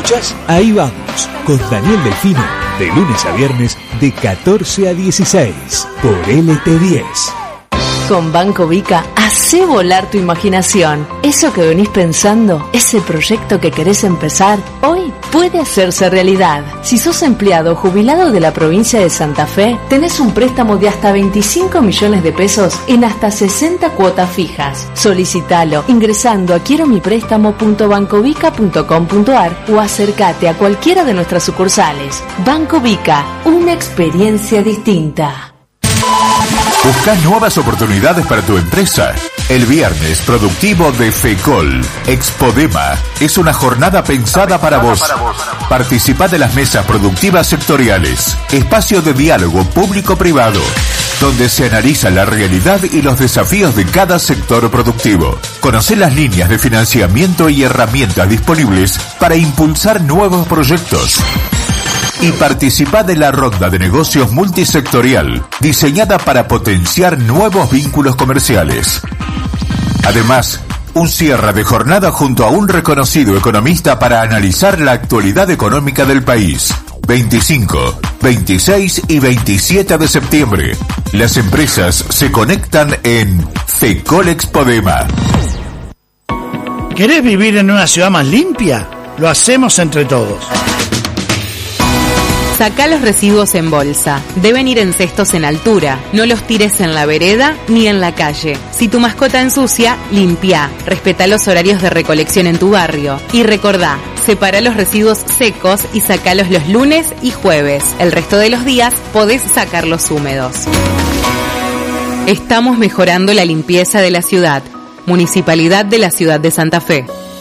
Escuchás Ahí Vamos, con Daniel Delfino, de lunes a viernes, de 14 a 16, por LT10. Con Banco Vica, hacé volar tu imaginación. Eso que venís pensando, ese proyecto que querés empezar, hoy puede hacerse realidad. Si sos empleado o jubilado de la provincia de Santa Fe, tenés un préstamo de hasta 25 millones de pesos en hasta 60 cuotas fijas. Solicitalo ingresando a quieromiprestamo.bancovica.com.ar o acércate a cualquiera de nuestras sucursales. Banco Vica, una experiencia distinta. ¿Buscas nuevas oportunidades para tu empresa? El viernes productivo de FECOL, Expodema, es una jornada pensada para vos. Participá de las mesas productivas sectoriales, espacio de diálogo público-privado, donde se analiza la realidad y los desafíos de cada sector productivo. Conocé las líneas de financiamiento y herramientas disponibles para impulsar nuevos proyectos. Y participá de la ronda de negocios multisectorial, diseñada para potenciar nuevos vínculos comerciales. Además, un cierre de jornada junto a un reconocido economista para analizar la actualidad económica del país. 25, 26 y 27 de septiembre. Las empresas se conectan en FECOL Expodema. ¿Querés vivir en una ciudad más limpia? Lo hacemos entre todos. Sacá los residuos en bolsa. Deben ir en cestos en altura. No los tires en la vereda ni en la calle. Si tu mascota ensucia, limpia. Respetá los horarios de recolección en tu barrio. Y recordá, separá los residuos secos y sacalos los lunes y jueves. El resto de los días podés sacarlos húmedos. Estamos mejorando la limpieza de la ciudad. Municipalidad de la Ciudad de Santa Fe.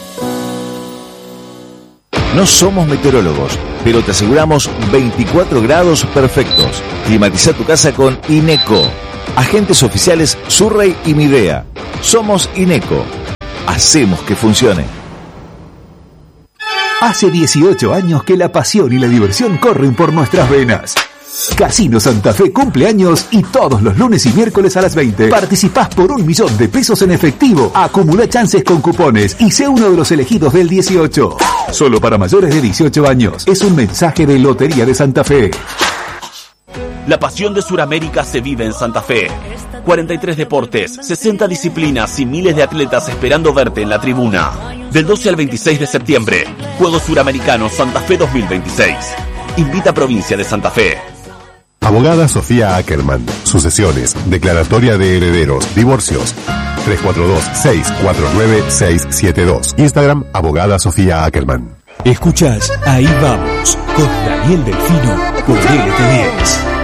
No somos meteorólogos, pero te aseguramos 24 grados perfectos. Climatiza tu casa con INECO. Agentes oficiales Surrey y Midea. Somos INECO. Hacemos que funcione. Hace 18 años que la pasión y la diversión corren por nuestras venas. Casino Santa Fe cumple años y todos los lunes y miércoles a las 20 participás por 1 millón de pesos en efectivo. Acumula chances con cupones y sé uno de los elegidos del 18. Solo para mayores de 18 años. Es un mensaje de Lotería de Santa Fe. La pasión de Sudamérica se vive en Santa Fe. 43 deportes, 60 disciplinas y miles de atletas esperando verte en la tribuna. Del 12 al 26 de septiembre, Juegos Suramericanos Santa Fe 2026. Invita a Provincia de Santa Fe. Abogada Sofía Ackerman. Sucesiones, declaratoria de herederos, divorcios. 342-649-672. Instagram, Abogada Sofía Ackerman. Escuchás Ahí Vamos, con Daniel Delfino, por LT10.